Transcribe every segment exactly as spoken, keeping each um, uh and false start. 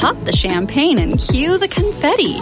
pop the champagne and cue the confetti.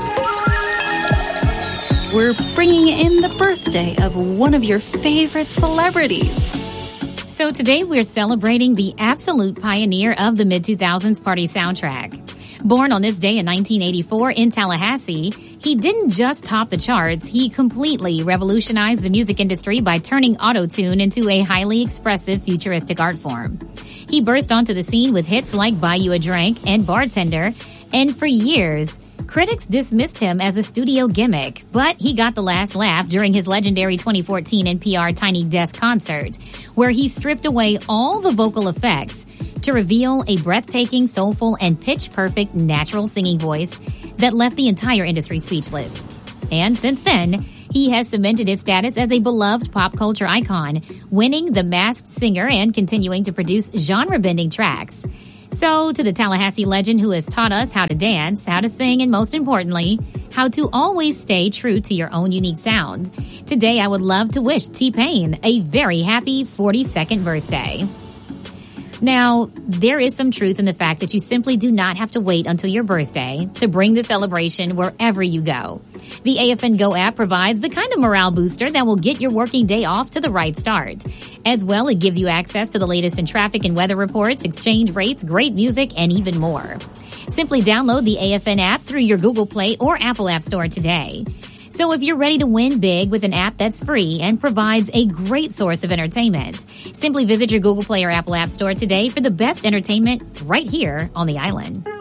We're bringing in the birthday of one of your favorite celebrities. So today we're celebrating the absolute pioneer of the mid two thousands party soundtrack. Born on this day in nineteen eighty-four in Tallahassee, he didn't just top the charts, he completely revolutionized the music industry by turning auto-tune into a highly expressive futuristic art form. He burst onto the scene with hits like Buy You a Drink and Bartender, and for years, critics dismissed him as a studio gimmick, but he got the last laugh during his legendary twenty fourteen N P R Tiny Desk concert, where he stripped away all the vocal effects to reveal a breathtaking, soulful, and pitch-perfect natural singing voice that left the entire industry speechless. And since then, he has cemented his status as a beloved pop culture icon, winning The Masked Singer and continuing to produce genre-bending tracks. So, to the Tallahassee legend who has taught us how to dance, how to sing, and most importantly, how to always stay true to your own unique sound, today I would love to wish T-Pain a very happy forty-second birthday. Now, there is some truth in the fact that you simply do not have to wait until your birthday to bring the celebration wherever you go. The A F N Go app provides the kind of morale booster that will get your working day off to the right start. As well, it gives you access to the latest in traffic and weather reports, exchange rates, great music, and even more. Simply download the A F N app through your Google Play or Apple App Store today. So if you're ready to win big with an app that's free and provides a great source of entertainment, simply visit your Google Play or Apple App Store today for the best entertainment right here on the island.